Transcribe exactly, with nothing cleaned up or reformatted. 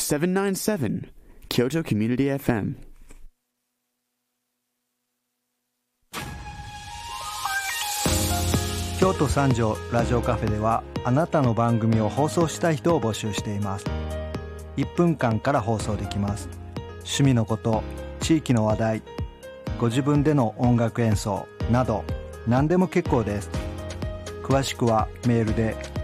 セブンナインセブン Kyoto Community エフエム。 京都三条ラジオカフェではあなたの番組を放送したい人を募集しています。いっぷんかんから放送できます。趣味のこと、地域の話題、ご自分での音楽演奏など何でも結構です。詳しくはメールで